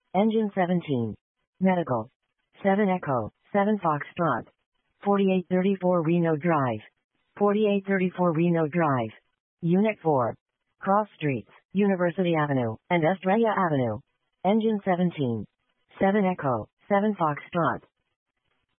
Engine 17. Medical. 7 Echo, 7 Foxtrot. 4834 Reno Drive. 4834 Reno Drive. Unit 4. Cross Streets, University Avenue, and Estrella Avenue. Engine 17. 7 Echo, 7 Foxtrot.